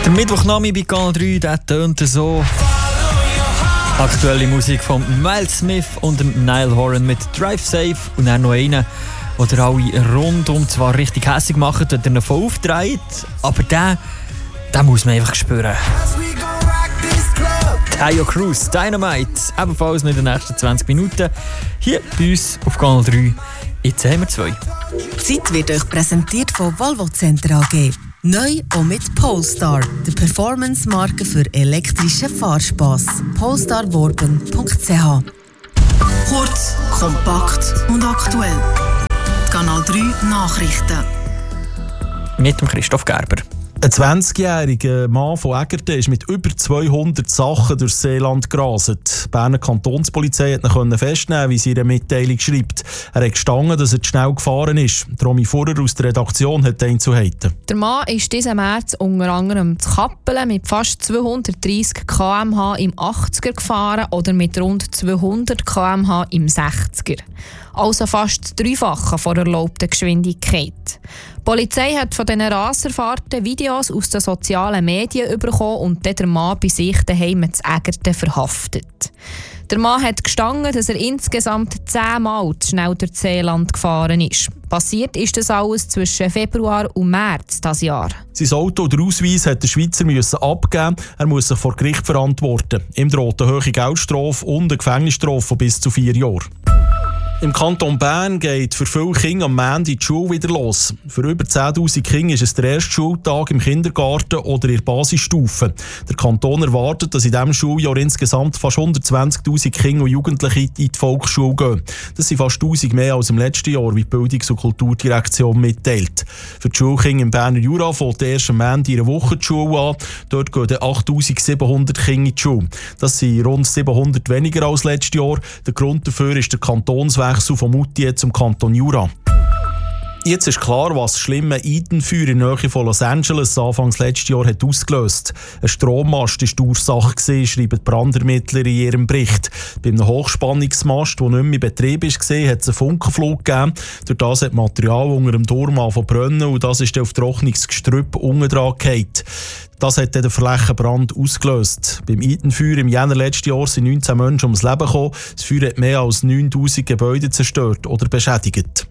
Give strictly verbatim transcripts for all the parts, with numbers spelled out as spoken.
Der Mittwochnachmittag bei Kanal drei, der tönt so. Aktuelle Musik von Miles Smith und Niall Horan mit Drive Safe und dann noch einen, den ihr alle rundum zwar richtig hässig macht, wenn ihr ihn voll aufdreht, aber den, den muss man einfach spüren. Tayo Cruz, Dynamite, ebenfalls noch in den nächsten zwanzig Minuten hier bei uns auf Kanal drei. Jetzt haben wir zwei. Die Zeit wird euch präsentiert von Volvo Center A G. Neu auch mit Polestar, der Performance-Marke für elektrischen Fahrspass. polestar worben punkt c h. Kurz, kompakt und aktuell. Kanal drei Nachrichten. Mit dem Christoph Gerber. Ein zwanzigjähriger Mann von Egerten ist mit über zweihundert Sachen durchs Seeland gerastet. Die Berner Kantonspolizei konnte ihn festnehmen, wie sie in einer Mitteilung schreibt. Er hat gestanden, dass er zu schnell gefahren ist. Romy Furrer aus der Redaktion hat den zu heiten. Der Mann ist diesen März unter anderem zu Kappelen mit fast zweihundertdreissig Kilometer pro Stunde im achtziger gefahren oder mit rund zweihundert Kilometer pro Stunde im sechziger. Also fast das Dreifache von der erlaubten Geschwindigkeit. Die Polizei hat von diesen Raserfahrten Videos aus den sozialen Medien bekommen und dann den Mann bei sich daheim zu Egerten verhaftet. Der Mann hat gestanden, dass er insgesamt zehnmal zu schnell durch Seeland gefahren ist. Passiert ist das alles zwischen Februar und März dieses Jahr. Sein Auto oder Ausweis hat der Schweizer müssen abgeben. Er muss sich vor Gericht verantworten. Ihm droht eine hohe Geldstrafe und eine Gefängnisstrafe von bis zu vier Jahren. Im Kanton Bern geht für viele Kinder am Montag die Schule wieder los. Für über zehntausend Kinder ist es der erste Schultag im Kindergarten oder in der Basisstufe. Der Kanton erwartet, dass in diesem Schuljahr insgesamt fast hundertzwanzigtausend Kinder und Jugendliche in die Volksschule gehen. Das sind fast tausend mehr als im letzten Jahr, wie die Bildungs- und Kulturdirektion mitteilt. Für die Schulkinder im Berner Jura fängt der erste Montag in einer Woche die Schule an. Dort gehen achttausendsiebenhundert Kinder in die Schule. Das sind rund siebenhundert weniger als letztes Jahr. Der Grund dafür ist der Kantonswechsel von Moutier zum Kanton Jura. Jetzt ist klar, was das schlimme Eden-Feuer in der Nähe von Los Angeles Anfangs letztes Jahr hat ausgelöst. Ein Strommast war die Ursache, schreiben die Brandermittler in ihrem Bericht. Bei einem Hochspannungsmast, der nicht mehr in Betrieb war, hat es einen Funkenflug gegeben. Durch das hat Material unter dem Turm angefangen zu brennen und das ist dann auf trockenes Gestrüpp unten dran gefallen. Das hat dann den Flächenbrand ausgelöst. Beim Eden-Feuer im Jänner letzten Jahr sind neunzehn Menschen ums Leben gekommen. Das Feuer hat mehr als neuntausend Gebäude zerstört oder beschädigt.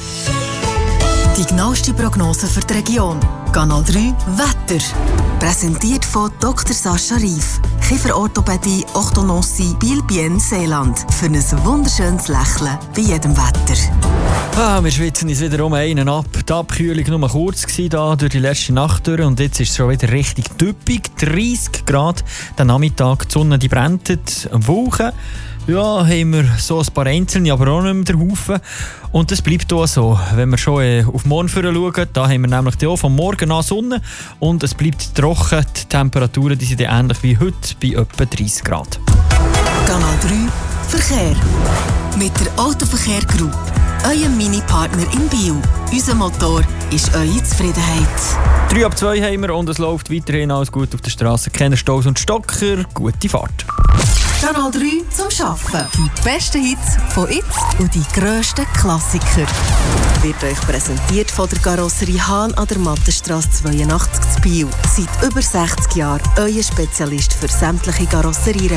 Die genaueste Prognose für die Region. Kanal drei Wetter. Präsentiert von Doktor Sascha Rief. Kieferorthopädie, Orthodontie, Biel-Bien, Seeland. Für ein wunderschönes Lächeln bei jedem Wetter. Ah, wir schwitzen uns wieder um einen ab. Die Abkühlung war nur kurz da, durch die letzte Nacht durch und jetzt ist es schon wieder richtig typisch. dreissig Grad. Der Nachmittag, die Sonne die brennt, Wolken. Ja, haben wir so ein paar Einzelne, aber auch nicht mehr den Haufen. Und das bleibt auch so. Wenn wir schon äh, auf morgen schauen, da haben wir nämlich auch von morgen an Sonne und es bleibt trocken. Die Temperaturen die sind ähnlich wie heute bei etwa dreissig Grad. Kanal drei Verkehr. Mit der Autoverkehr Group. Euer Mini-Partner in Biel. Unser Motor ist eure Zufriedenheit. drei ab zwei haben wir und es läuft weiterhin alles gut auf der Straße. Keine Staus und Stocker. Gute Fahrt. Kanal drei zum Schaffen. Die besten Hits von jetzt und die grössten Klassiker. Wird euch präsentiert von der Karosserie Hahn an der Mattenstrasse zweiundachtzig zu Biel. Seit über sechzig Jahren euer Spezialist für sämtliche Karosserien.